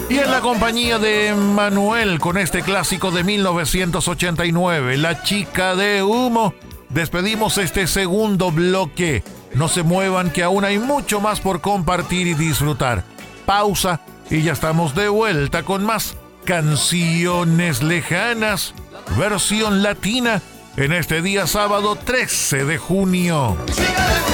Y en la compañía de Manuel, con este clásico de 1989, La Chica de Humo, despedimos este segundo bloque. No se muevan, que aún hay mucho más por compartir y disfrutar. Pausa y ya estamos de vuelta con más Canciones Lejanas, versión latina, en este día sábado 13 de junio.